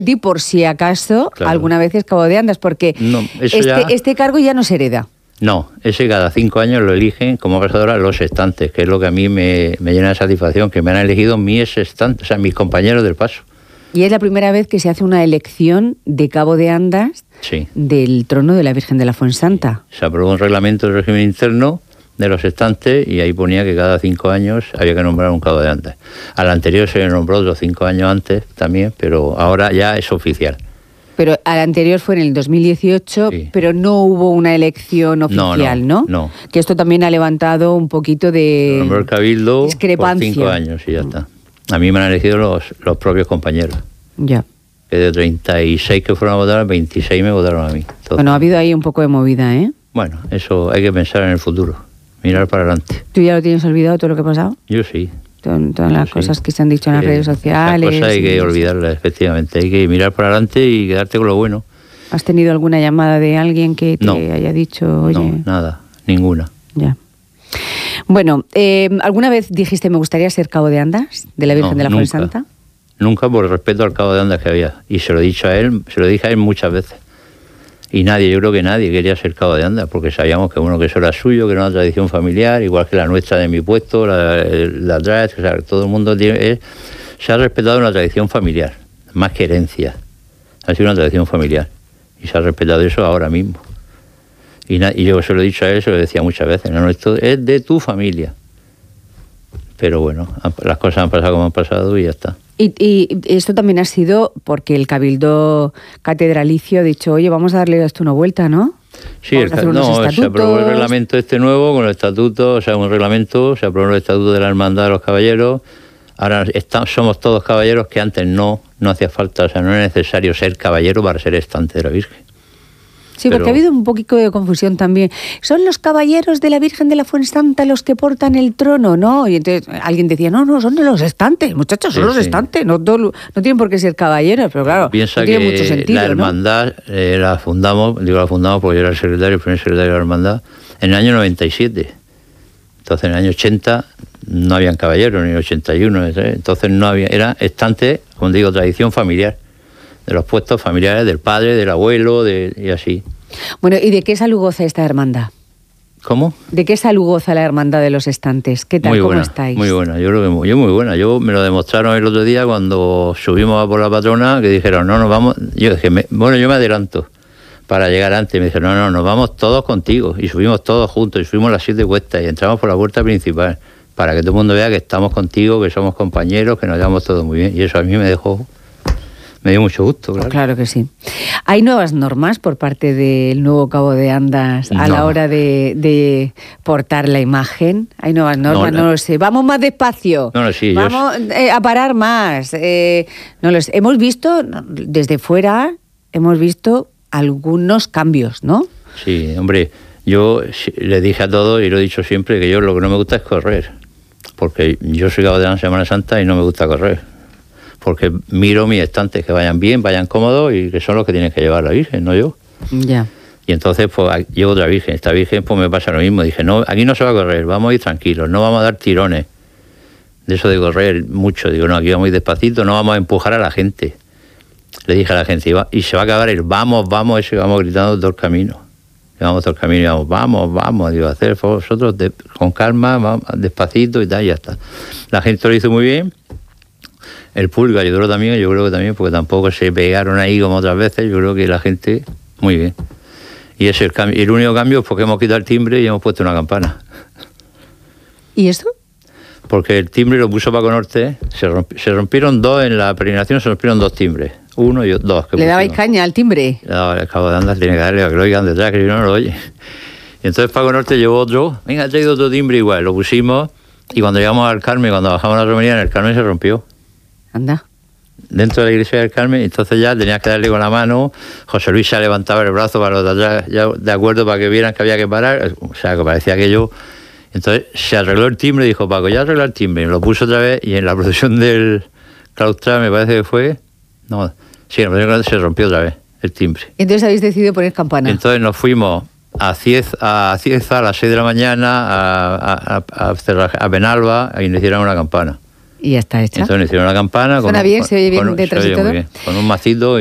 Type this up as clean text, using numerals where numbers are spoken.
Di por si acaso, Claro. alguna vez es cabo de andas, porque No, eso ya... este cargo ya no se hereda. No, ese cada 5 años lo eligen, como ha pasado ahora, los estantes, que es lo que a mí me llena de satisfacción, que me han elegido mis estantes, o sea, mis compañeros del paso. Y es la primera vez que se hace una elección de cabo de andas Sí. del trono de la Virgen de la Fuensanta. Se aprobó un reglamento del régimen interno de los estantes y ahí ponía que cada 5 años había que nombrar un cabo de andas. Al anterior se le nombró otros 5 años antes también, pero ahora ya es oficial. Pero al anterior fue en el 2018, Sí. pero no hubo una elección oficial, ¿no? No. Que esto también ha levantado un poquito de Nombró el cabildo por discrepancia. 5 años y ya está. A mí me han elegido los propios compañeros. Ya. Que de 36 que fueron a votar, 26 me votaron a mí. Entonces, Bueno, ha habido ahí un poco de movida, ¿eh? bueno, eso hay que pensar en el futuro, mirar para adelante. ¿Tú ya lo tienes olvidado todo lo que ha pasado? Yo sí. Todas las Sí. cosas que se han dicho en las redes sociales. Las cosas hay que y- olvidarlas, efectivamente. Hay que mirar para adelante y quedarte con lo bueno. ¿Has tenido alguna llamada de alguien que te No. haya dicho, oye, No, nada, ninguna. ya? Bueno, ¿alguna vez dijiste me gustaría ser cabo de andas de la Virgen No, de la nunca. Fuensanta? Nunca por respeto al cabo de andas que había. Y se lo he dicho a él, se lo dije a él muchas veces. Y nadie, yo creo que nadie quería ser cabo de andas, porque sabíamos que bueno, que eso era suyo, que era una tradición familiar, igual que la nuestra de mi puesto, la atrás, o sea, todo el mundo se ha respetado una tradición familiar, más que herencia. Ha sido una tradición familiar. Y se ha respetado eso ahora mismo. Y yo se lo he dicho a él, se lo decía muchas veces, no, esto es de tu familia. Pero bueno, las cosas han pasado como han pasado y ya está. Y esto también ha sido porque el Cabildo Catedralicio ha dicho, oye, vamos a darle esto una vuelta, ¿no? Sí, Vamos a hacer unos se aprobó el estatutos. reglamento este nuevo con el estatuto, o sea, un reglamento, se aprobó el estatuto de la Hermandad de los Caballeros. Ahora somos todos caballeros que antes no hacía falta, o sea, no es necesario ser caballero para ser estante de la Virgen. Sí, porque ha habido un poquito de confusión también. ¿Son los caballeros de la Virgen de la Fuensanta los que portan el trono, no? Y entonces alguien decía, no, son de los estantes, muchachos, son los estantes, no tienen por qué ser caballeros, pero claro, Piensa no tiene que mucho sentido, la hermandad la fundamos porque yo era el primer secretario de la hermandad, en el año 97. Entonces en el año 80 no habían caballeros, ni en el 81, entonces no había, era estante, como digo, tradición familiar, de los puestos familiares del padre, del abuelo, y así. Bueno, ¿y de qué salud goza esta hermandad? ¿Cómo? ¿De qué salud goza la hermandad de los estantes? ¿Qué tal? Muy ¿Cómo buena, estáis? muy buena, yo creo que muy buena. Me lo demostraron el otro día cuando subimos a por la patrona, que dijeron, no, nos vamos. Yo dije, yo me adelanto para llegar antes. Me dijeron, no, nos vamos todos contigo. Y subimos todos juntos, y subimos las 7 cuestas y entramos por la puerta principal, para que todo el mundo vea que estamos contigo, que somos compañeros, que nos llevamos todos muy bien. Y eso a mí me dio mucho gusto, claro. Claro que sí. ¿Hay nuevas normas por parte del nuevo Cabo de Andas a la hora de portar la imagen? ¿Hay nuevas normas? No lo sé. Vamos más despacio. Sí, vamos a parar más. No lo sé. Hemos visto, desde fuera, algunos cambios, ¿no? Sí, hombre, yo le dije a todos, y lo he dicho siempre, que yo lo que no me gusta es correr. Porque yo soy cabo de la Semana Santa y no me gusta correr. Porque miro mis estantes que vayan bien, vayan cómodos y que son los que tienen que llevar la Virgen, no yo. Ya. Y entonces pues llevo otra Virgen. Esta Virgen pues me pasa lo mismo. Dije, no, aquí no se va a correr, vamos a ir tranquilos, no vamos a dar tirones. De eso de correr mucho. Digo, no, aquí vamos a ir despacito, no vamos a empujar a la gente. Le dije a la gente, y se va a acabar el vamos, ese que vamos gritando todo el camino. Vamos todo el camino y vamos. Digo, hacer vosotros con calma, vamos, despacito y tal, y ya está. La gente lo hizo muy bien. El público ayudó también, yo creo que también, porque tampoco se pegaron ahí como otras veces. Yo creo que la gente, muy bien. Y ese es el cambio. Y el único cambio es porque hemos quitado el timbre y hemos puesto una campana. ¿Y esto? Porque el timbre lo puso Paco Norte, se rompieron dos, en la peregrinación se rompieron 2 timbres. 1 y 2. ¿Le dabais caña al timbre? El Cabo de Andas tiene que darle a que lo oigan detrás, que si no lo oye. Y entonces Paco Norte llevó otro, ha traído otro timbre igual, lo pusimos, y cuando llegamos al Carmen, cuando bajamos a la romería, en el Carmen se rompió. Anda. Dentro de la iglesia del Carmen, entonces ya tenías que darle con la mano. José Luis se levantaba el brazo para los de atrás, ya de acuerdo, para que vieran que había que parar. O sea, que parecía que yo. Entonces se arregló el timbre, dijo Paco, ya arregló el timbre, lo puso otra vez, y en la procesión del claustral, me parece que fue. No, sí, en la procesión se rompió otra vez el timbre. Entonces habéis decidido poner campana. Entonces nos fuimos a Cieza a las 6 de la mañana, a Benalba, y nos hicieron una campana. Y ya está hecha. Entonces hicieron la campana. Suena bien, se oye bien detrás y todo. Con un macito